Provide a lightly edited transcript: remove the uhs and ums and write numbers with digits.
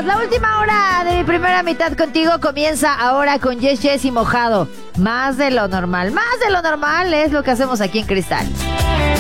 gracias. La última hora de mi primera mitad contigo comienza ahora con Yes Yes y Mojado. Más de lo normal es lo que hacemos aquí en Cristal.